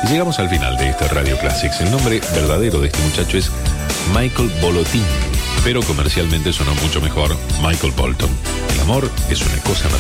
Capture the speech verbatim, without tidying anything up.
Llegamos al final de este Radio Classics. El nombre verdadero de este muchacho es Michael Bolotin, pero comercialmente sonó mucho mejor Michael Bolton. El amor es una cosa maravillosa.